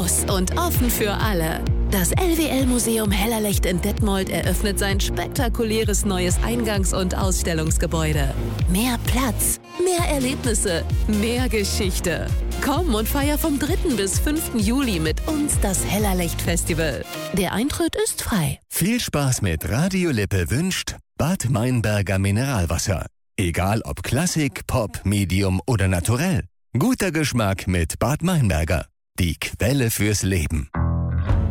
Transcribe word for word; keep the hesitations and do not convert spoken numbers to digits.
groß und offen für alle. Das L W L-Museum Hellerlecht in Detmold eröffnet sein spektakuläres neues Eingangs- und Ausstellungsgebäude. Mehr Platz, mehr Erlebnisse, mehr Geschichte. Komm und feier vom dritten bis fünften Juli mit uns das Hellerlecht-Festival. Der Eintritt ist frei. Viel Spaß mit Radio Lippe wünscht Bad Meinberger Mineralwasser. Egal ob Klassik, Pop, Medium oder Naturell. Guter Geschmack mit Bad Meinberger. Die Quelle fürs Leben.